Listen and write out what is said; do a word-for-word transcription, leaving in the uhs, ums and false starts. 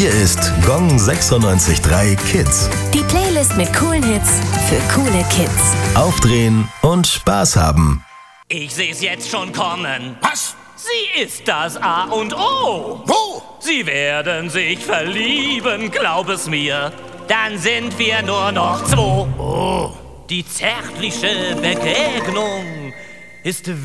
Hier ist Gong sechsundneunzig Komma drei Kids. Die Playlist mit coolen Hits für coole Kids. Aufdrehen und Spaß haben. Ich seh's jetzt schon kommen. Was? Sie ist das A und O. Wo? Sie werden sich verlieben, glaub es mir. Dann sind wir nur noch zwei. Oh. Die zärtliche Begegnung ist